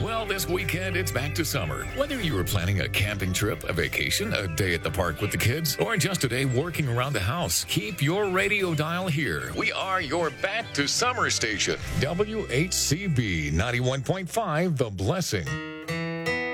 Well, this weekend, it's back to summer. Whether you were planning a camping trip, a vacation, a day at the park with the kids, or just a day working around the house, keep your radio dial here. We are your back to summer station. WHCB 91.5, The Blessing.